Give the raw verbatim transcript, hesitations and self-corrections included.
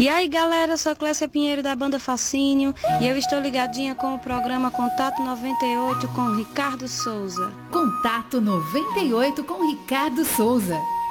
E aí galera, eu sou Clécia Pinheiro da banda Fascínio e eu estou ligadinha com o programa Contato noventa e oito com Ricardo Souza. Contato noventa e oito com Ricardo Souza.